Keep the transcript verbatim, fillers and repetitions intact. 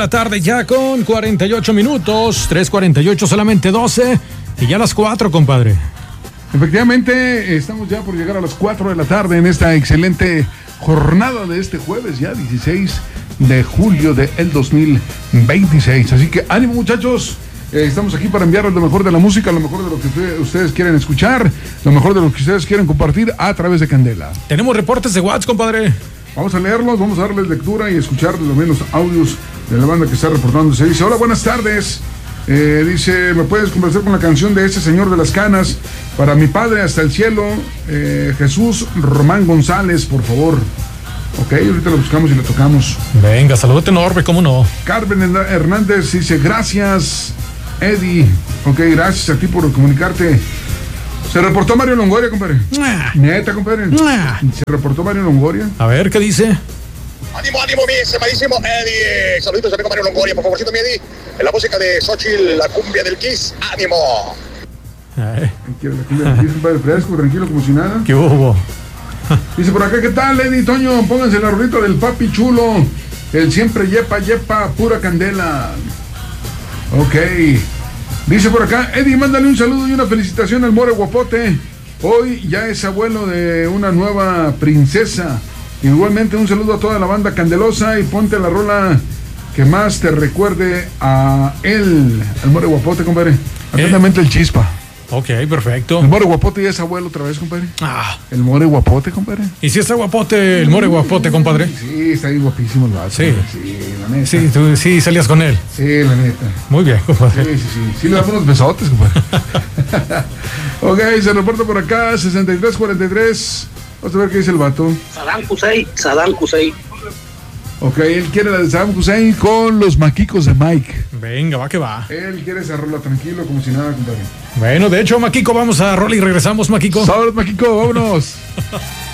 La tarde ya con cuarenta y ocho minutos, tres cuarenta y ocho, solamente doce, y ya las cuatro, compadre. Efectivamente, estamos ya por llegar a las cuatro de la tarde en esta excelente jornada de este jueves, ya dieciséis de julio del dos mil veintiséis. Así que ánimo, muchachos. Eh, estamos aquí para enviarles lo mejor de la música, lo mejor de lo que ustedes, ustedes quieren escuchar, lo mejor de lo que ustedes quieren compartir a través de Candela. Tenemos reportes de WhatsApp, compadre. Vamos a leerlos, vamos a darles lectura y escuchar los menos audios de la banda que está reportándose. Dice, hola, buenas tardes. Eh, dice, ¿me puedes conversar con la canción de ese señor de las canas? Para mi padre hasta el cielo, eh, Jesús Román González, por favor. Ok, ahorita lo buscamos y lo tocamos. Venga, saludate enorme, ¿cómo no? Carmen Hernández dice, gracias, Eddie. Ok, gracias a ti por comunicarte. Se reportó Mario Longoria, compadre. ¡Mua! Neta, compadre. ¡Mua! Se reportó Mario Longoria. A ver, ¿qué dice? Ánimo, ánimo, mi estimadísimo Eddie. Saluditos, amigo Mario Longoria, por favorcito, mi Eddie. En la música de Xochitl, la cumbia del Kiss. ¡Ánimo! Eh, Quiero la cumbia del Kiss, compadre, fresco, tranquilo, como si nada. ¿Qué hubo? Dice por acá, ¿qué tal, Eddie, Toño? Pónganse la rolita del papi chulo. El siempre yepa, yepa, pura candela. Ok. Dice por acá, Eddie, mándale un saludo y una felicitación al More Guapote. Hoy ya es abuelo de una nueva princesa. Igualmente un saludo a toda la banda candelosa y ponte la rola que más te recuerde a él, al More Guapote, compadre. Atentamente, el Chispa. Ok, perfecto. El More Guapote ya es abuelo otra vez, compadre. Ah, El More Guapote, compadre. ¿y si está guapote, el More Guapote, compadre? Sí, está ahí guapísimo el vato. Sí. Sí, la neta. Sí, tú sí salías con él. Sí, la neta. Muy bien, compadre. Sí, sí, sí. Sí le damos unos besotes, compadre. Ok, se reporta por acá, sesenta y tres cuarenta y tres. Vamos a ver qué dice el vato. Saddam Hussein, Saddam Hussein. Ok, él quiere la de Saddam Hussein con los maquicos de Mike. Venga, va que va. Él quiere esa rola tranquilo, como si nada, compadre. Bueno, de hecho, Maquico, vamos a rola y regresamos, Maquico. Sabros, Maquico, vámonos.